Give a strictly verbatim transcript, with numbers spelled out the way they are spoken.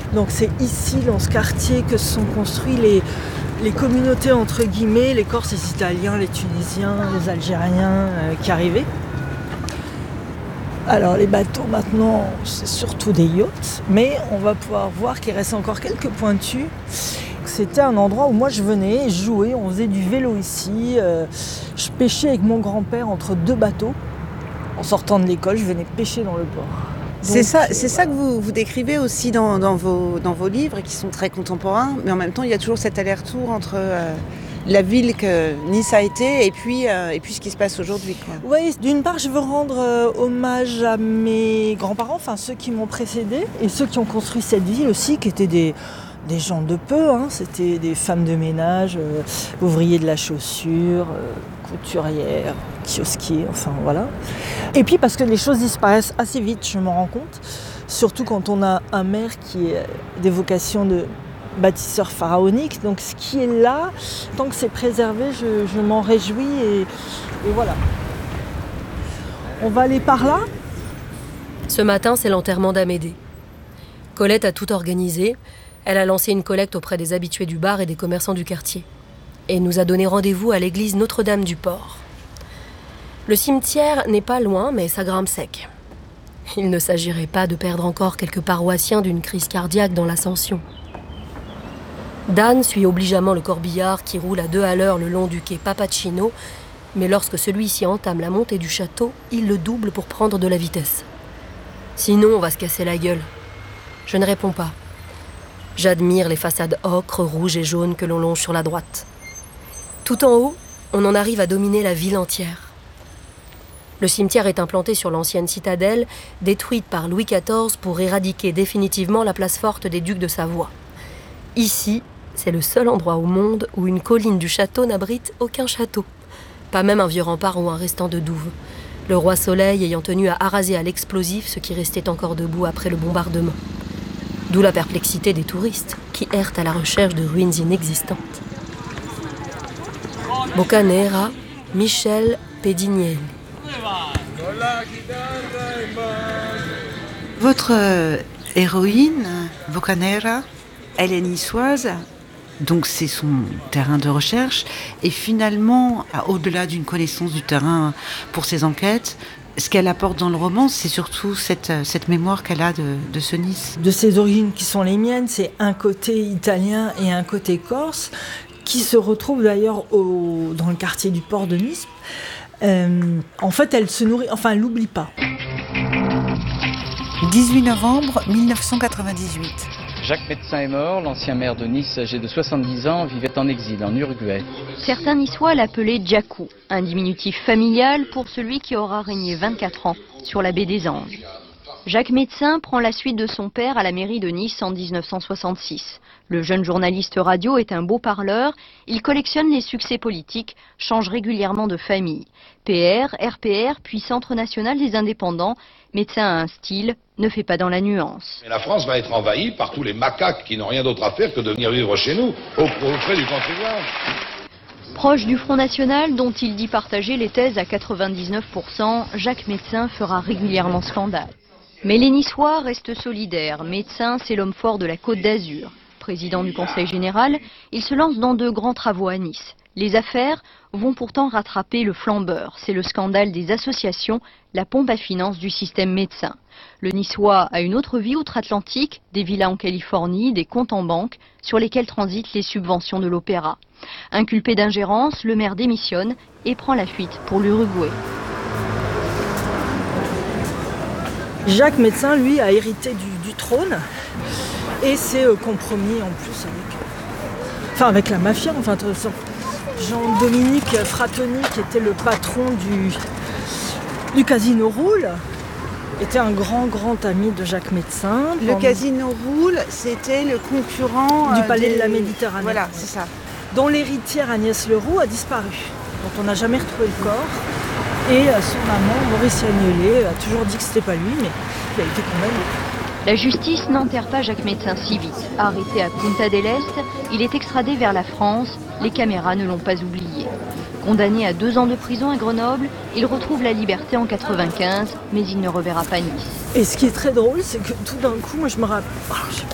Donc c'est ici, dans ce quartier, que se sont construits les, les communautés entre guillemets, les Corses, les Italiens, les Tunisiens, les Algériens euh, qui arrivaient. Alors les bateaux maintenant, c'est surtout des yachts, mais on va pouvoir voir qu'il reste encore quelques pointus. C'était un endroit où moi je venais, je jouais, on faisait du vélo ici. Euh, je pêchais avec mon grand-père entre deux bateaux. En sortant de l'école, je venais pêcher dans le port. C'est ça, c'est ça que vous, vous décrivez aussi dans, dans, vos, dans vos livres, qui sont très contemporains, mais en même temps, il y a toujours cet aller-retour entre euh, la ville que Nice a été et puis, euh, et puis ce qui se passe aujourd'hui. Oui, d'une part, je veux rendre euh, hommage à mes grands-parents, enfin ceux qui m'ont précédé, et ceux qui ont construit cette ville aussi, qui étaient des, des gens de peu, hein. C'était des femmes de ménage, euh, ouvriers de la chaussure, euh, couturières, kiosquiers, enfin voilà. Et puis parce que les choses disparaissent assez vite, je m'en rends compte, surtout quand on a un maire qui a des vocations de bâtisseur pharaonique. Donc ce qui est là, tant que c'est préservé, je, je m'en réjouis et, et voilà. On va aller par là. Ce matin, c'est l'enterrement d'Amédée. Colette a tout organisé. Elle a lancé une collecte auprès des habitués du bar et des commerçants du quartier. Et nous a donné rendez-vous à l'église Notre-Dame-du-Port. Le cimetière n'est pas loin, mais ça grimpe sec. Il ne s'agirait pas de perdre encore quelques paroissiens d'une crise cardiaque dans l'ascension. Dan suit obligeamment le corbillard qui roule à deux à l'heure le long du quai Papacino, mais lorsque celui-ci entame la montée du château, il le double pour prendre de la vitesse. Sinon, on va se casser la gueule. Je ne réponds pas. J'admire les façades ocre, rouges et jaunes que l'on longe sur la droite. Tout en haut, on en arrive à dominer la ville entière. Le cimetière est implanté sur l'ancienne citadelle, détruite par Louis quatorze pour éradiquer définitivement la place forte des ducs de Savoie. Ici, c'est le seul endroit au monde où une colline du château n'abrite aucun château. Pas même un vieux rempart ou un restant de douve. Le roi Soleil ayant tenu à araser à l'explosif ce qui restait encore debout après le bombardement. D'où la perplexité des touristes qui errent à la recherche de ruines inexistantes. Boccanera, Michel Pedignelli. Votre euh, héroïne, Boccanera, elle est niçoise, donc c'est son terrain de recherche. Et finalement, au-delà d'une connaissance du terrain pour ses enquêtes, ce qu'elle apporte dans le roman, c'est surtout cette, cette mémoire qu'elle a de, de ce Nice. De ses origines qui sont les miennes, c'est un côté italien et un côté corse, qui se retrouvent d'ailleurs au, dans le quartier du port de Nice. Euh, en fait, elle se nourrit, enfin, elle l'oublie pas. dix-huit novembre mille neuf cent quatre-vingt-dix-huit. Jacques Médecin est mort, l'ancien maire de Nice, âgé de soixante-dix ans, vivait en exil en Uruguay. Certains Niçois l'appelaient Djakou, un diminutif familial pour celui qui aura régné vingt-quatre ans sur la baie des Anges. Jacques Médecin prend la suite de son père à la mairie de Nice en mille neuf cent soixante-six. Le jeune journaliste radio est un beau parleur, il collectionne les succès politiques, change régulièrement de famille. P R, R P R, puis Centre national des indépendants, Médecin a un style, ne fait pas dans la nuance. Et la France va être envahie par tous les macaques qui n'ont rien d'autre à faire que de venir vivre chez nous, aux, aux frais du contribuable. Proche du Front National, dont il dit partager les thèses à quatre-vingt-dix-neuf pour cent, Jacques Médecin fera régulièrement scandale. Mais les Niçois restent solidaires. Médecin, c'est l'homme fort de la Côte d'Azur. Président du Conseil général, il se lance dans de grands travaux à Nice. Les affaires vont pourtant rattraper le flambeur. C'est le scandale des associations, la pompe à finances du système Médecin. Le Niçois a une autre vie outre-Atlantique, des villas en Californie, des comptes en banque sur lesquels transitent les subventions de l'opéra. Inculpé d'ingérence, le maire démissionne et prend la fuite pour l'Uruguay. Jacques Médecin, lui, a hérité du, du trône et s'est euh, compromis en plus avec, enfin, avec la mafia. Enfin, Jean-Dominique Fratoni, qui était le patron du, du Casino Roule, était un grand, grand ami de Jacques Médecin. Le pendant... Casino Roule, c'était le concurrent du Palais des... de la Méditerranée. Voilà, c'est ça. Dont l'héritière Agnès Leroux a disparu, dont on n'a jamais retrouvé le corps. Et son maman, Maurice Agnelet, a toujours dit que c'était pas lui, mais il a été condamné. La justice n'enterre pas Jacques Médecin si vite. Arrêté à Punta del Este, il est extradé vers la France. Les caméras ne l'ont pas oublié. Condamné à deux ans de prison à Grenoble, il retrouve la liberté en quatre-vingt-quinze, mais il ne reverra pas Nice. Et ce qui est très drôle, c'est que tout d'un coup, moi je me rappelle...